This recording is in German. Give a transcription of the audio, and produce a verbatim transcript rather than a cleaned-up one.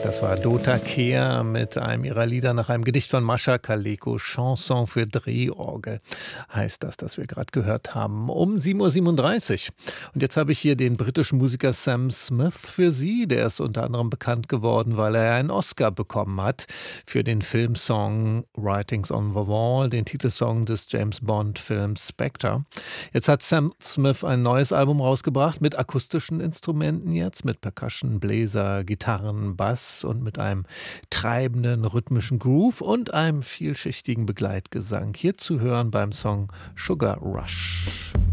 Das war Dota Kehr mit einem ihrer Lieder nach einem Gedicht von Mascha Kaleko. Chanson für Drehorgel heißt das, das wir gerade gehört haben. Um sieben Uhr siebenunddreißig. Und jetzt habe ich hier den britischen Musiker Sam Smith für Sie. Der ist unter anderem bekannt geworden, weil er einen Oscar bekommen hat für den Filmsong Writings on the Wall, den Titelsong des James-Bond-Films Spectre. Jetzt hat Sam Smith ein neues Album rausgebracht mit akustischen Instrumenten jetzt, mit Percussion, Bläser, Gitarren, Bass und mit einem treibenden rhythmischen Groove und einem vielschichtigen Begleitgesang. Hier zu hören beim Song Sugar Rush.